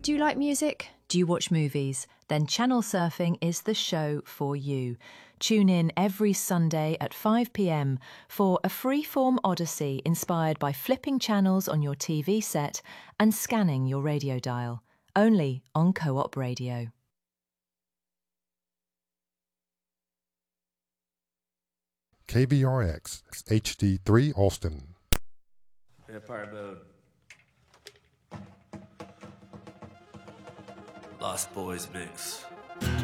Do you like music? Do you watch movies? Then Channel Surfing is the show for you. Tune in every Sunday at 5 p.m. for a freeform odyssey inspired by flipping channels on your TV set and scanning your radio dial. Only on Co-op Radio. KBRX HD3 Austin. Empire Mode. Lost Boys Mix.